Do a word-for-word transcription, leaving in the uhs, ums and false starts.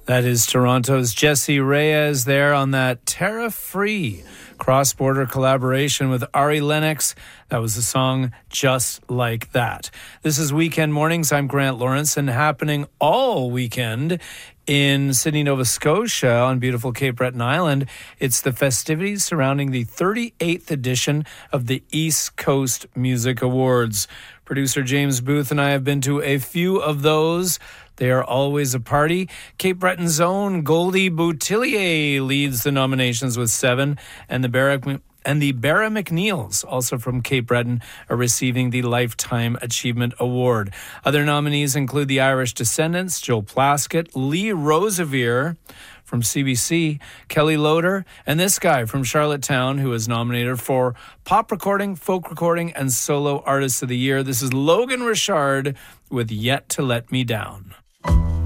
That is Toronto's Jesse Reyes there on that Terra-Free cross-border collaboration with Ari Lennox. That was the song Just Like That. This is Weekend Mornings. I'm Grant Lawrence, and happening all weekend in Sydney, Nova Scotia on beautiful Cape Breton Island, it's the festivities surrounding the thirty-eighth edition of the East Coast Music Awards. Producer James Booth and I have been to a few of those. They are always a party. Cape Breton's own Goldie Boutillier leads the nominations with seven, and the Barrack and the Barra McNeils, also from Cape Breton, are receiving the Lifetime Achievement Award. Other nominees include the Irish Descendants, Joe Plaskett, Lee Rosevere from C B C, Kelly Loader, and this guy from Charlottetown who is nominated for Pop Recording, Folk Recording, and Solo Artist of the Year. This is Logan Richard with Yet to Let Me Down.